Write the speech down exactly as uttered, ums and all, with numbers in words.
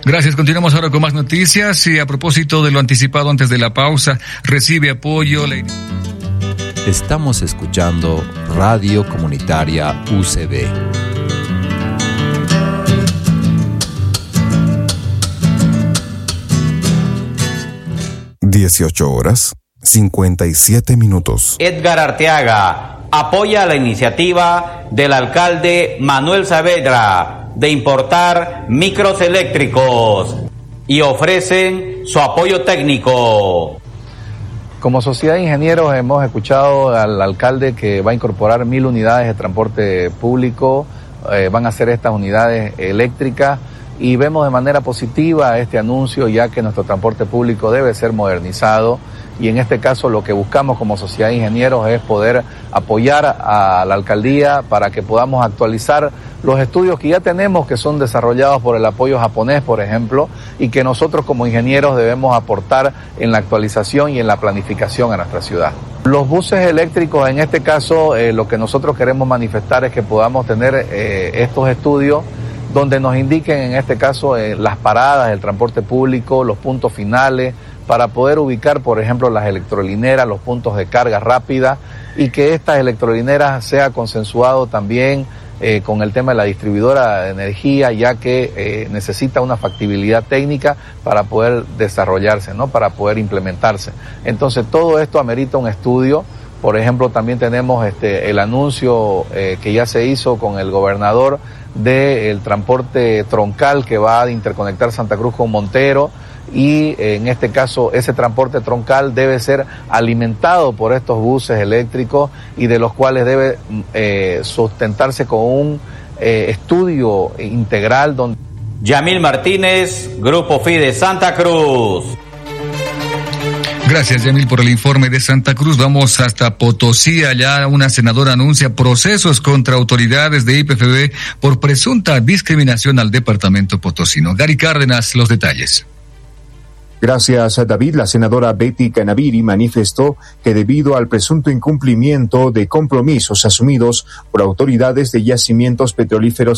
Gracias. Continuamos ahora con más noticias y a propósito de lo anticipado antes de la pausa, recibe apoyo la... Estamos escuchando Radio Comunitaria U C B. dieciocho horas, cincuenta y siete minutos. Edgar Arteaga apoya la iniciativa del alcalde Manuel Saavedra de importar micros eléctricos y ofrecen su apoyo técnico. Como Sociedad de Ingenieros hemos escuchado al alcalde que va a incorporar mil unidades de transporte público, eh, van a ser estas unidades eléctricas y vemos de manera positiva este anuncio, ya que nuestro transporte público debe ser modernizado y en este caso lo que buscamos como Sociedad de Ingenieros es poder apoyar a la alcaldía para que podamos actualizar los estudios que ya tenemos, que son desarrollados por el apoyo japonés, por ejemplo, y que nosotros como ingenieros debemos aportar en la actualización y en la planificación a nuestra ciudad. Los buses eléctricos, en este caso, eh, lo que nosotros queremos manifestar es que podamos tener eh, estos estudios donde nos indiquen, en este caso, eh, las paradas del transporte público, los puntos finales, para poder ubicar, por ejemplo, las electrolineras, los puntos de carga rápida, y que estas electrolineras sea consensuado también eh, con el tema de la distribuidora de energía, ya que eh, necesita una factibilidad técnica para poder desarrollarse, ¿no? Para poder implementarse. Entonces, todo esto amerita un estudio. Por ejemplo, también tenemos este el anuncio eh, que ya se hizo con el gobernador del transporte troncal que va a interconectar Santa Cruz con Montero, y eh, en este caso ese transporte troncal debe ser alimentado por estos buses eléctricos y de los cuales debe eh, sustentarse con un eh, estudio integral donde... Yamil Martínez, Grupo Fide Santa Cruz. Gracias, Yamil, por el informe de Santa Cruz. Vamos hasta Potosí. Allá una senadora anuncia procesos contra autoridades de I P F B por presunta discriminación al departamento potosino. Gary Cárdenas, los detalles. Gracias a David, la senadora Betty Canaviri manifestó que debido al presunto incumplimiento de compromisos asumidos por autoridades de yacimientos petrolíferos